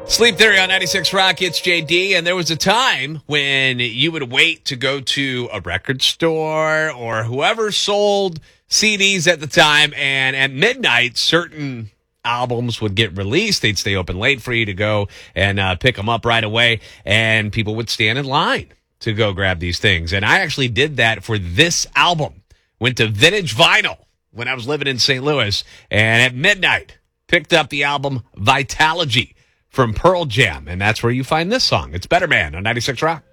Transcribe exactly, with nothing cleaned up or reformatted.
Sleep Theory on ninety-six Rock, it's J D, and there was a time when you would wait to go to a record store or whoever sold C Ds at the time, and at midnight, certain albums would get released. They'd stay open late for you to go and uh, pick them up right away, and people would stand in line to go grab these things. And I actually did that for this album. Went to Vintage Vinyl when I was living in Saint Louis, and at midnight, picked up the album Vitalogy from Pearl Jam, and that's where you find this song. It's Better Man on ninety-six Rock.